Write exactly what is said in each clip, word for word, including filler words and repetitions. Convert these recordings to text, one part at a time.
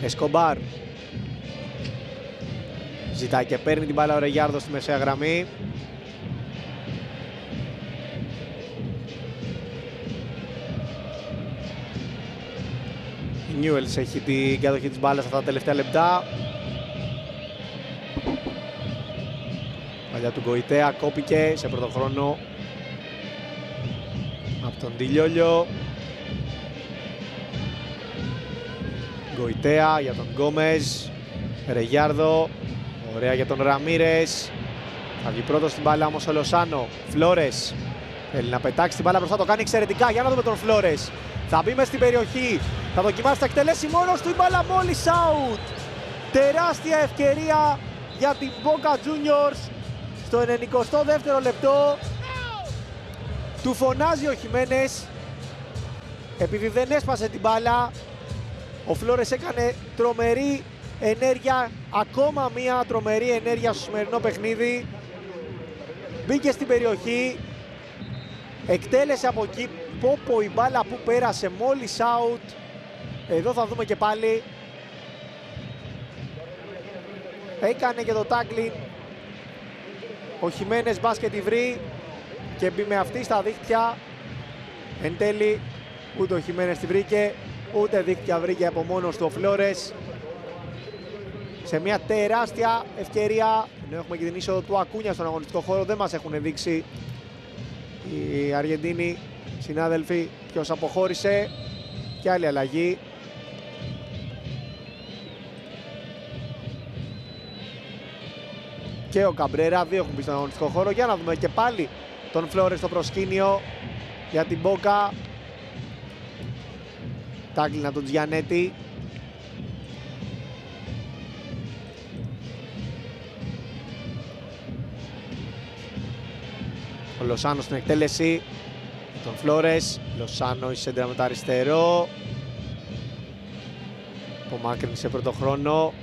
Εσκομπάρ. Ζητάει και παίρνει την μπάλα ο Ρεγιάρδο στη μεσαία γραμμή. Η Νιούελς έχει την κατοχή της μπάλας αυτά τα τελευταία λεπτά. Παλιά του Γκοϊτέα, κόπηκε σε πρώτο χρόνο από τον Τιλιόλιο. Γκοϊτέα για τον Γκόμεζ. Ρεγιάρδο. Ωραία για τον Ραμίρες. Θα βγει πρώτος στην μπάλα όμως ο Λοσάνο. Φλόρες. Θέλει να πετάξει την μπάλα μπροστά, το κάνει εξαιρετικά. Για να δούμε τον Φλόρες. Θα μπει μες στην περιοχή. Θα δοκιμάσει, θα εκτελέσει μόνος του, η μπάλα μόλις out. Τεράστια ευκαιρία για την Boca Juniors. Στο ενενηκοστό δεύτερο λεπτό. Του φωνάζει ο Χιμένες. Επειδή δεν έσπασε την μπάλα, ο Φλόρες έκανε τρομερή ενέργεια, ακόμα μία τρομερή ενέργεια στο σημερινό παιχνίδι. Μπήκε στην περιοχή, εκτέλεσε από εκεί. Πόπο η μπάλα που πέρασε μόλις out. Εδώ θα δούμε και πάλι. Έκανε και το tackling ο Χιμένες, μπάσκετ τη βρει και μπει με αυτή στα δίχτυα. Εν τέλει ούτε ο Χιμένες τη βρήκε, ούτε δίχτυα βρήκε από μόνος του ο Φλόρες. Σε μια τεράστια ευκαιρία, ενώ έχουμε και την είσοδο του Ακούνια στον αγωνιστικό χώρο, δεν μας έχουν δείξει οι Αργεντίνοι συνάδελφοι ποιος αποχώρησε. Και άλλη αλλαγή. Και ο Καμπρέρα, δύο έχουν μπει στον αγωνιστικό χώρο. Για να δούμε και πάλι τον Φλόρες στο προσκήνιο για την Boca. Τάκλινα τον Τζιανέτη. Ο Λοσάνο στην εκτέλεση. Τον Φλόρες. Λοσάνο η σέντρα με το αριστερό. Απομάκρυνση σε πρώτο χρόνο.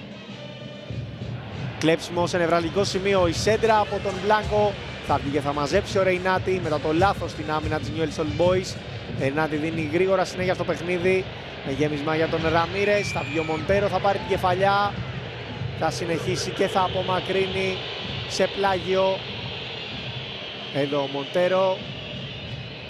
Κλέψιμο σε νευραλγικό σημείο. Η σέντρα από τον Μπλάνκο. Θα βγει και θα μαζέψει ο Ρεϊνάτη μετά το λάθος στην άμυνα της Newell's Old Boys. Ρεϊνάτη δίνει γρήγορα συνέχεια στο παιχνίδι. Με γέμισμα για τον Ραμίρες. Θα βγει ο Μοντέρο, θα πάρει την κεφαλιά. Θα συνεχίσει και θα απομακρύνει σε πλάγιο. Εδώ ο Μοντέρο.